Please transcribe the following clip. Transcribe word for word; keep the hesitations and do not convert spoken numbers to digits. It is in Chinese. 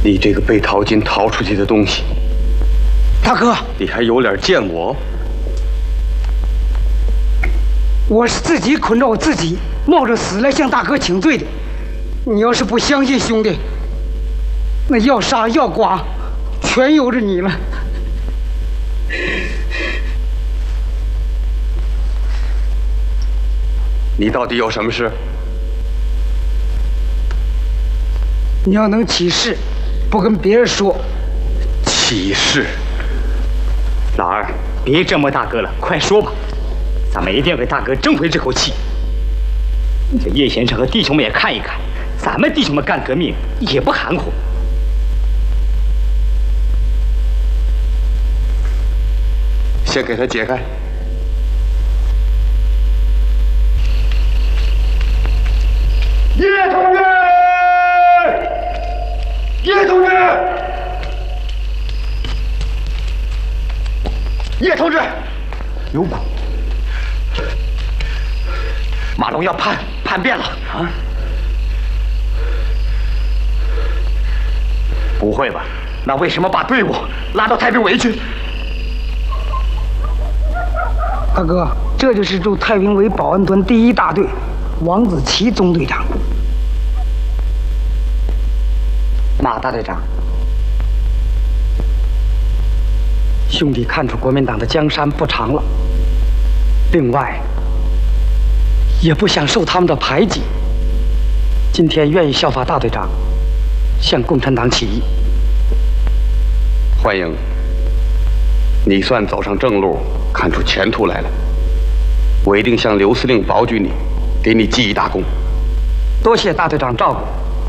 你这个被淘金淘出去的东西， 大哥， 你还有脸见我？ 我是自己捆着我自己，冒着死来向大哥请罪的。你要是不相信兄弟，那要杀要剐，全由着你了。 你到底有什么事？ 你要能起誓，不跟别人说。 起誓？ 老二，别折磨大哥了，快说吧，咱们一定要给大哥争回这口气。这叶先生和弟兄们也看一看，咱们弟兄们干革命也不含糊。 先给他解开。 叶同志，叶同志，叶同志，有股马龙要叛叛变了啊！不会吧？那为什么把队伍拉到太平围去？ 大哥，这就是驻太平围保安团第一大队王子奇总队长。 马大队长，兄弟看出国民党的江山不长了，另外也不想受他们的排挤，今天愿意效法大队长向共产党起义。 欢迎，你算走上正路，看出前途来了。我一定向刘司令保举你，给你记一大功。 多谢大队长照顾。